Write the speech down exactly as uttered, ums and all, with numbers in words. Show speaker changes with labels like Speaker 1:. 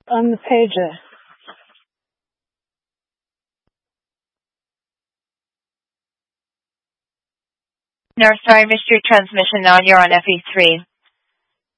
Speaker 1: on the pager.
Speaker 2: No, sorry, missed your transmission now. You're on F E three.